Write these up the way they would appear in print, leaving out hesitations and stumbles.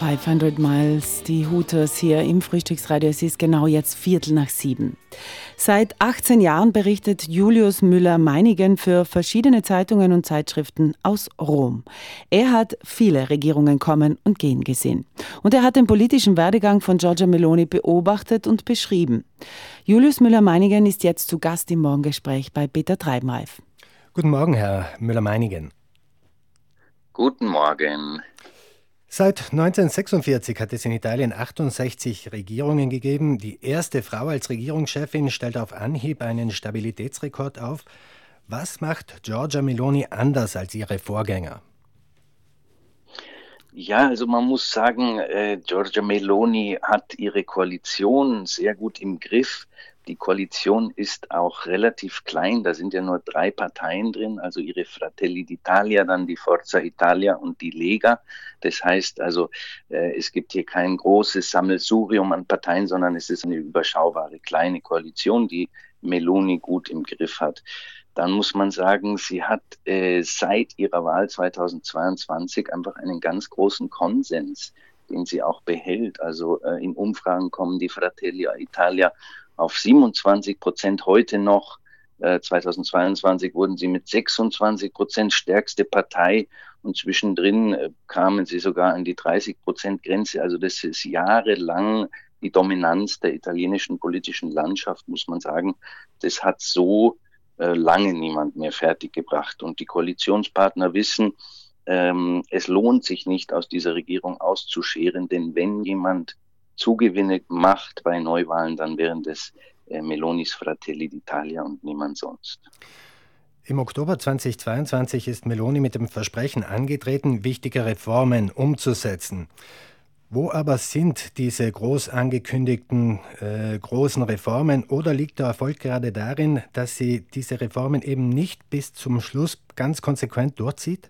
500 Miles, die Hooters hier im Frühstücksradio. Es ist genau jetzt 6:15. Seit 18 Jahren berichtet Julius Müller-Meinigen für verschiedene Zeitungen und Zeitschriften aus Rom. Er hat viele Regierungen kommen und gehen gesehen. Und er hat den politischen Werdegang von Giorgia Meloni beobachtet und beschrieben. Julius Müller-Meinigen ist jetzt zu Gast im Morgengespräch bei Peter Treibenreif. Guten Morgen, Herr Müller-Meinigen. Guten Morgen. Seit 1946 hat es in Italien 68 Regierungen gegeben. Die erste Frau als Regierungschefin stellt auf Anhieb einen Stabilitätsrekord auf. Was macht Giorgia Meloni anders als ihre Vorgänger? Ja, also man muss sagen, Giorgia Meloni hat ihre Koalition sehr gut im Griff. Die Koalition ist auch relativ klein, da sind ja nur 3 Parteien drin, also ihre Fratelli d'Italia, dann die Forza Italia und die Lega. Das heißt also, es gibt hier kein großes Sammelsurium an Parteien, sondern es ist eine überschaubare kleine Koalition, die Meloni gut im Griff hat. Dann muss man sagen, sie hat seit ihrer Wahl 2022 einfach einen ganz großen Konsens, den sie auch behält. Also in Umfragen kommen die Fratelli Italia auf 27% heute noch. 2022 wurden sie mit 26% stärkste Partei und zwischendrin kamen sie sogar an die 30%-Grenze. Also das ist jahrelang die Dominanz der italienischen politischen Landschaft, muss man sagen. Das hat so lange niemand mehr fertiggebracht. Und die Koalitionspartner wissen, es lohnt sich nicht, aus dieser Regierung auszuscheren, denn wenn jemand Zugewinne macht bei Neuwahlen, dann wären das Melonis Fratelli d'Italia und niemand sonst. Im Oktober 2022 ist Meloni mit dem Versprechen angetreten, wichtige Reformen umzusetzen. Wo aber sind diese groß angekündigten großen Reformen, oder liegt der Erfolg gerade darin, dass sie diese Reformen eben nicht bis zum Schluss ganz konsequent durchzieht?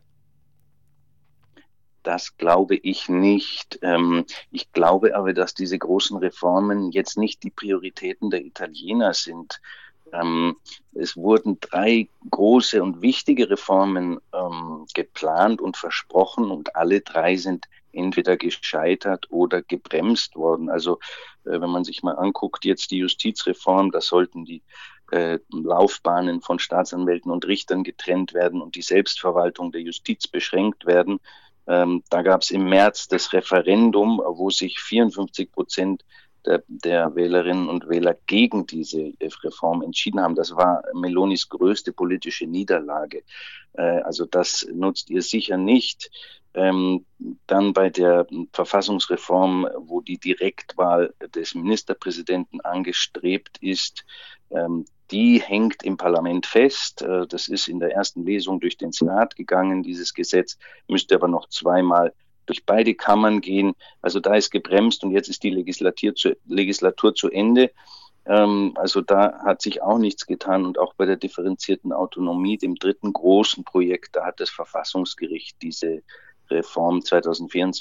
Das glaube ich nicht. Ich glaube aber, dass diese großen Reformen jetzt nicht die Prioritäten der Italiener sind. Es wurden 3 große und wichtige Reformen geplant und versprochen und alle 3 sind entweder gescheitert oder gebremst worden. Also wenn man sich mal anguckt, jetzt die Justizreform, da sollten die Laufbahnen von Staatsanwälten und Richtern getrennt werden und die Selbstverwaltung der Justiz beschränkt werden. Da gab es im März das Referendum, wo sich 54% der Wählerinnen und Wähler gegen diese Reform entschieden haben. Das war Melonis größte politische Niederlage. Also das nutzt ihr sicher nicht. Dann bei der Verfassungsreform, wo die Direktwahl des Ministerpräsidenten angestrebt ist, die hängt im Parlament fest. Das ist in der ersten Lesung durch den Senat gegangen, dieses Gesetz, müsste aber noch 2-mal durch beide Kammern gehen. Also da ist gebremst und jetzt ist die Legislatur zu Ende. Also da hat sich auch nichts getan und auch bei der differenzierten Autonomie, dem 3. großen Projekt, da hat das Verfassungsgericht diese Reform 2024